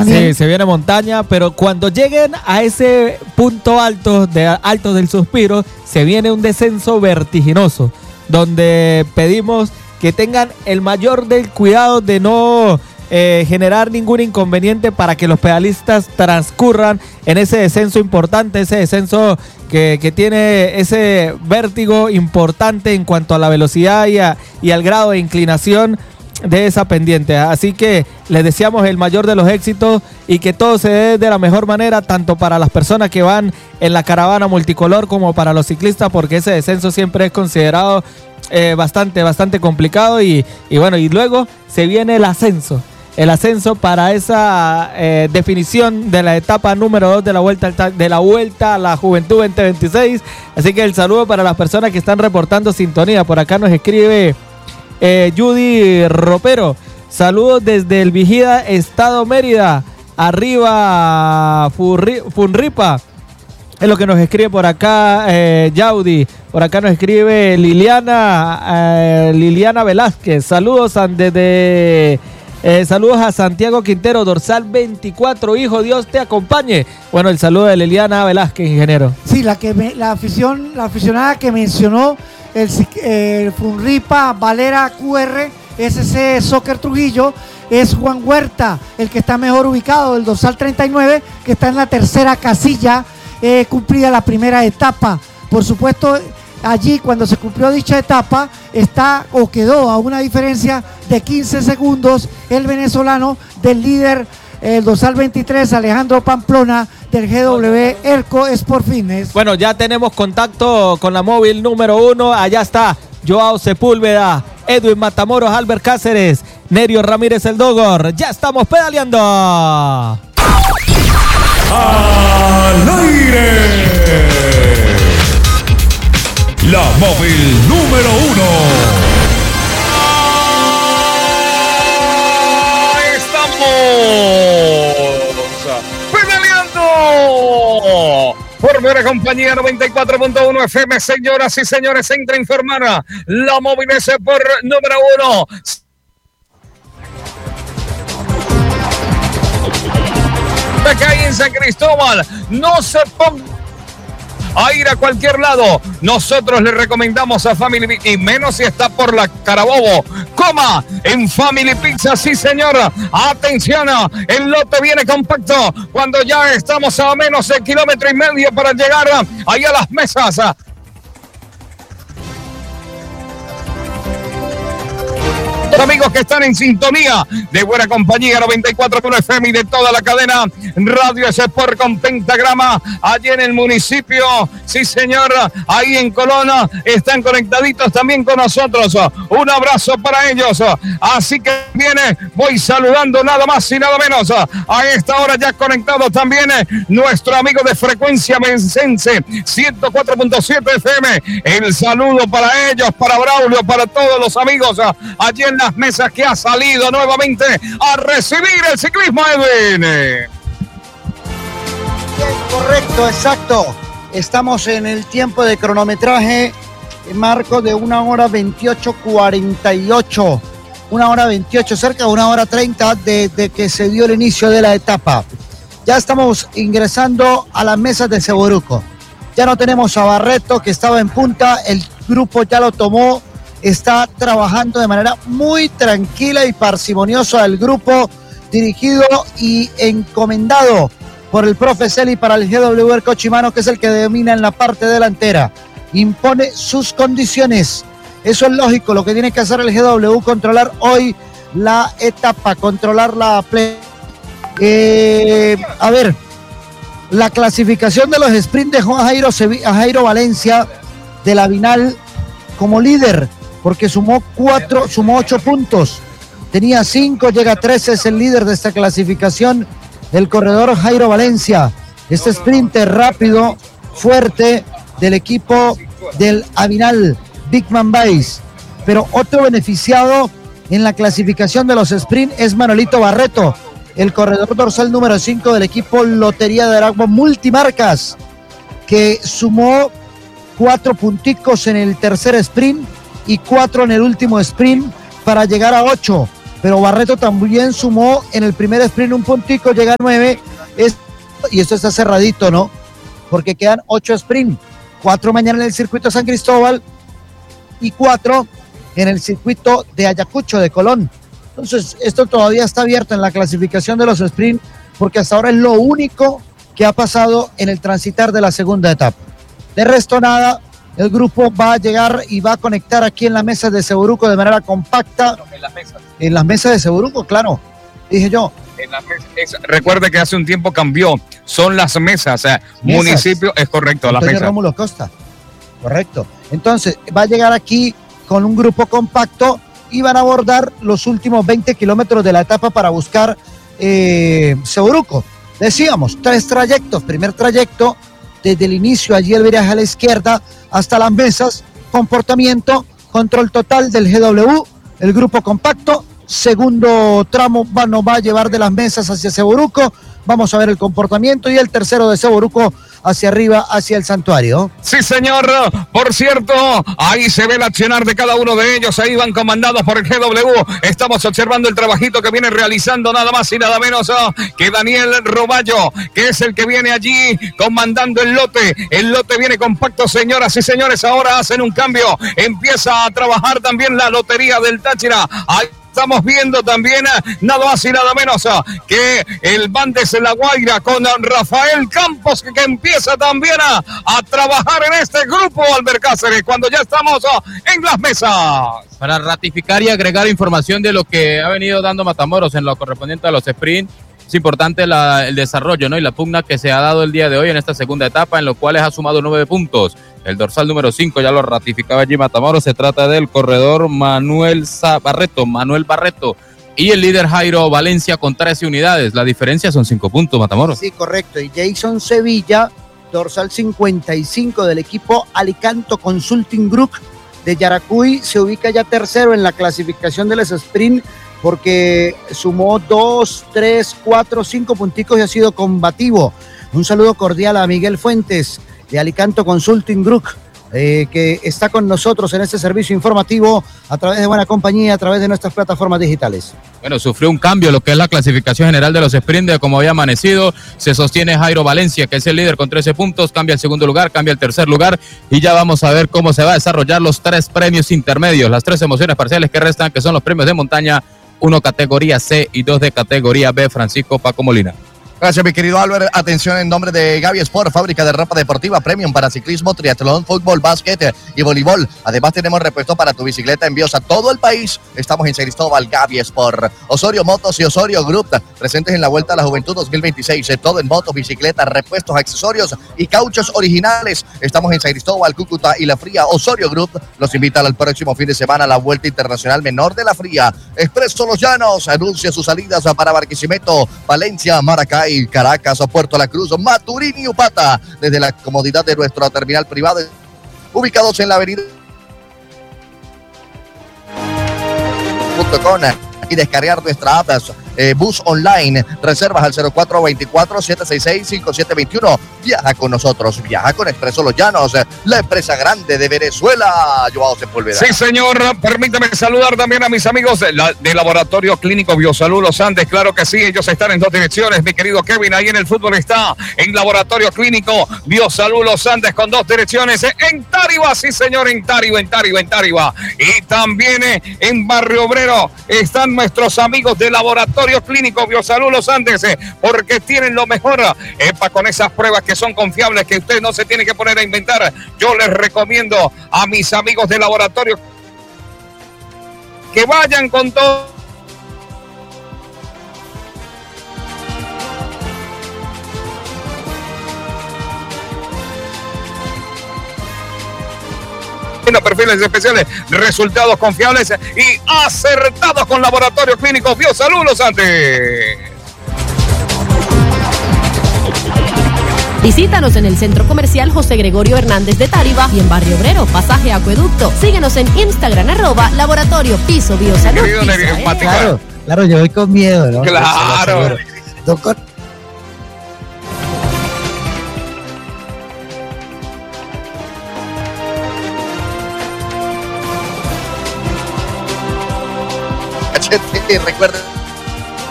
también. Sí, se viene montaña, pero cuando lleguen a ese punto alto del suspiro, se viene un descenso vertiginoso, donde pedimos que tengan el mayor del cuidado de no generar ningún inconveniente para que los pedalistas transcurran en ese descenso importante, ese descenso que tiene ese vértigo importante en cuanto a la velocidad y al grado de inclinación de esa pendiente. Así que les deseamos el mayor de los éxitos y que todo se dé de la mejor manera, tanto para las personas que van en la caravana multicolor como para los ciclistas, porque ese descenso siempre es considerado bastante complicado y bueno, y luego se viene el ascenso para esa definición de la etapa número 2 de la Vuelta a la Juventud 2026. Así que el saludo para las personas que están reportando sintonía. Por acá nos escribe Judy Ropero. Saludos desde el Vigida, Estado Mérida. Arriba Funripa. Es lo que nos escribe por acá Yaudi. Por acá nos escribe Liliana Velázquez. Saludos saludos a Santiago Quintero, dorsal 24, hijo, Dios te acompañe. Bueno, el saludo de Liliana Velázquez, ingeniero. Sí, la aficionada que mencionó el Funripa Valera QR SC Soccer Trujillo es Juan Huerta, el que está mejor ubicado, el dorsal 39, que está en la tercera casilla, cumplida la primera etapa. Por supuesto, allí cuando se cumplió dicha etapa quedó a una diferencia de 15 segundos el venezolano del líder, el dorsal 23, Alejandro Pamplona, del GW Erco Sport Fitness. Bueno, ya tenemos contacto con la móvil número 1. Allá está Joao Sepúlveda, Edwin Matamoros, Albert Cáceres, Nerio Ramírez el Dogor. Ya estamos pedaleando. ¡Al aire! La móvil número 1. Pedaleando por Buena Compañía 94.1 FM. Señoras y señores, entra a informar la móvil S por número 1. Acá en San Cristóbal, no se ponga a ir a cualquier lado. Nosotros le recomendamos a Family, y menos si está por la Carabobo. Coma en Family Pizza, sí señora. Atención, el lote viene compacto cuando ya estamos a menos de 1,5 kilómetros para llegar ahí a las mesas. Amigos que están en sintonía de Buena Compañía 94.1 FM y de toda la cadena Radio Sport con Pentagrama allí en el municipio, sí señor, ahí en Colón, están conectaditos también con nosotros. Un abrazo para ellos. Así que voy saludando nada más y nada menos a esta hora ya conectado también nuestro amigo de frecuencia mensense 104.7 FM. El saludo para ellos, para Braulio, para todos los amigos allí en las mesas que ha salido nuevamente a recibir el ciclismo, Edwin. Correcto, exacto. Estamos en el tiempo de cronometraje, marco de 1 hora 28:48. 1 hora 28, cerca de 1 hora 30 desde que se dio el inicio de la etapa. Ya estamos ingresando a las mesas de Seboruco. Ya no tenemos a Barreto, que estaba en punta, el grupo ya lo tomó. Está trabajando de manera muy tranquila y parsimoniosa el grupo, dirigido y encomendado por el profe Celi para el GW Erco Chimano, que es el que domina en la parte delantera. Impone sus condiciones. Eso es lógico, lo que tiene que hacer el GW, controlar hoy la etapa, controlar la play. A ver, la clasificación de los sprints dejó a Jairo Valencia de la Vinal como líder, porque sumó 8 puntos. Tenía 5, llega a 13, es el líder de esta clasificación, el corredor Jairo Valencia. Este sprinter rápido, fuerte, del equipo del Avinal, Bigman Base. Pero otro beneficiado en la clasificación de los sprint es Manolito Barreto, el corredor dorsal número 5 del equipo Lotería de Aragua Multimarcas, que sumó 4 punticos en el tercer sprint y 4 en el último sprint para llegar a 8. pero Barreto también sumó en el primer sprint un puntico, llega a 9, y esto está cerradito, ¿no? Porque quedan 8 sprint, 4 mañana en el circuito de San Cristóbal y 4 en el circuito de Ayacucho, de Colón. Entonces, esto todavía está abierto en la clasificación de los sprint, porque hasta ahora es lo único que ha pasado en el transitar de la segunda etapa. De resto, nada, el grupo va a llegar y va a conectar aquí en la mesa de Seboruco de manera compacta. En las mesas. En las mesas de Seboruco, claro, dije yo. En las mesas. Recuerde que hace un tiempo cambió, son las mesas, municipio, es correcto, Antonio las mesas. Rómulo Costa, correcto. Entonces, va a llegar aquí con un grupo compacto y van a abordar los últimos 20 kilómetros de la etapa para buscar Seboruco. Decíamos, 3 trayectos. Primer trayecto, desde el inicio, allí el viraje a la izquierda, hasta las mesas, comportamiento, control total del GW, el grupo compacto. Segundo tramo nos va a llevar de las mesas hacia Seboruco. Vamos a ver el comportamiento. Y el tercero de Seboruco hacia arriba, hacia el santuario. Sí, señor. Por cierto, ahí se ve el accionar de cada uno de ellos. Ahí van comandados por el GW. Estamos observando el trabajito que viene realizando nada más y nada menos que Daniel Roballo, que es el que viene allí comandando el lote. El lote viene compacto, señoras y señores. Ahora hacen un cambio. Empieza a trabajar también la lotería del Táchira. Ahí estamos viendo también nada más y nada menos que el Bandes de La Guaira con Rafael Campos, que empieza también a trabajar en este grupo, Albert Cáceres, cuando ya estamos en las mesas. Para ratificar y agregar información de lo que ha venido dando Matamoros en lo correspondiente a los sprints, es importante el desarrollo, ¿no? Y la pugna que se ha dado el día de hoy en esta segunda etapa, en los cuales ha sumado 9 puntos. El dorsal número 5 ya lo ratificaba allí Matamoros. Se trata del corredor Manuel Barreto. Y el líder Jairo Valencia con 13 unidades. La diferencia son 5 puntos, Matamoros. Sí, correcto. Y Jason Sevilla, dorsal 55 del equipo Alicanto Consulting Group de Yaracuy, se ubica ya tercero en la clasificación de los sprint, porque sumó 2, 3, 4, 5 punticos y ha sido combativo. Un saludo cordial a Miguel Fuentes de Alicanto Consulting Group, que está con nosotros en este servicio informativo a través de Buena Compañía, a través de nuestras plataformas digitales. Bueno, sufrió un cambio lo que es la clasificación general de los sprints, de como había amanecido. Se sostiene Jairo Valencia, que es el líder con 13 puntos, cambia el segundo lugar, cambia el tercer lugar, y ya vamos a ver cómo se va a desarrollar los 3 premios intermedios, las 3 emociones parciales que restan, que son los premios de montaña, 1 categoría C y 2 de categoría B. Francisco Paco Molina. Gracias, mi querido Albert. Atención en nombre de Gaby Sport, fábrica de ropa deportiva premium para ciclismo, triatlón, fútbol, básquet y voleibol. Además, tenemos repuesto para tu bicicleta, envíos a todo el país. Estamos en San Cristóbal, Gaby Sport. Osorio Motos y Osorio Group, presentes en la Vuelta a la Juventud 2026. Todo en motos, bicicletas, repuestos, accesorios y cauchos originales. Estamos en San Cristóbal, Cúcuta y La Fría. Osorio Group los invita al próximo fin de semana a la Vuelta Internacional Menor de La Fría. Expreso Los Llanos anuncia sus salidas para Barquisimeto, Valencia, Maracay, Caracas, Puerto La Cruz, Maturín y Upata, desde la comodidad de nuestro terminal privado, ubicados en la avenida y descargar nuestra app Bus Online. Reservas al 0424-766-5721. Viaja con nosotros, viaja con Expreso Los Llanos, la empresa grande de Venezuela. Joao Sepúlveda. Sí, señor. Permítame saludar también a mis amigos de Laboratorio Clínico Biosalud Los Andes. Claro que sí, ellos están en 2 direcciones, mi querido Kevin. Ahí en el fútbol está en Laboratorio Clínico Biosalud Los Andes con 2 direcciones. En Tariba, sí, señor, en Tariba. Y también en Barrio Obrero están nuestros amigos de Laboratorio Clínico Biosalud Los Andes, porque tienen lo mejor con esas pruebas que son confiables, que usted no se tiene que poner a inventar. Yo les recomiendo a mis amigos de Laboratorio que vayan con todo. Perfiles especiales, resultados confiables y acertados con Laboratorio Clínico Biosalud Los Andes. Visítanos en el Centro Comercial José Gregorio Hernández de Tariba y en Barrio Obrero, Pasaje Acueducto. Síguenos en Instagram, @Laboratorio Piso Biosalud. Claro, yo voy con miedo, ¿no? Claro. Doctor. Cachete. Recuerden